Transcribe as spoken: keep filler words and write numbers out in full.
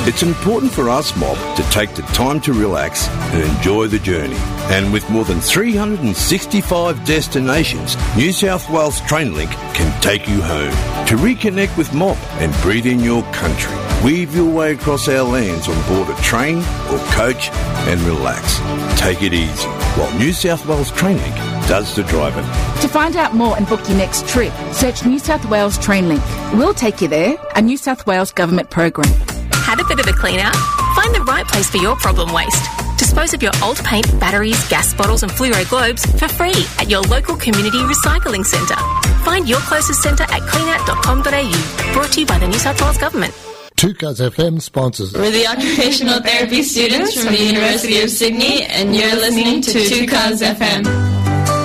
It's important for us, Mob, to take the time to relax and enjoy the journey. And with more than three hundred sixty-five destinations, New South Wales Trainlink can take you home. To reconnect with Mob and breathe in your country, weave your way across our lands on board a train or coach and relax. Take it easy while New South Wales Trainlink does the driving. To find out more and book your next trip, search New South Wales Trainlink. We'll take you there, a New South Wales government program. Had a bit of a clean out? Find the right place for your problem waste. Dispose of your old paint, batteries, gas bottles and fluoro globes for free at your local community recycling centre. Find your closest centre at clean out dot com dot a u. Brought to you by the New South Wales Government. two Cars F M sponsors. We're the occupational therapy students from the University of Sydney, and you're listening to two Cars F M.